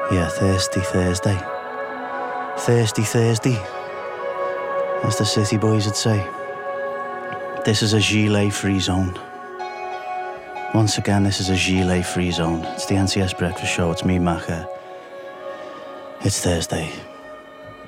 Yeah, Thirsty Thursday. Thirsty Thursday, as the city boys would say. This is a gilet-free zone. Once again, this is a gilet-free zone. It's the NCS Breakfast Show. It's me, Macha. It's Thursday.